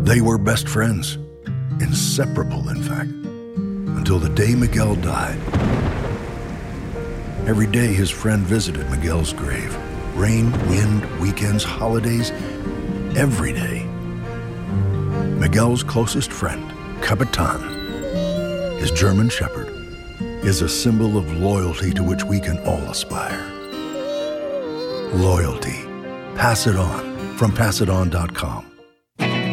They were best friends, inseparable, in fact, until the day Miguel died. Every day his friend visited Miguel's grave. Rain, wind, weekends, holidays, every day. Miguel's closest friend, Capitan, his German shepherd, is a symbol of loyalty to which we can all aspire. Loyalty. Pass it on from passiton.com.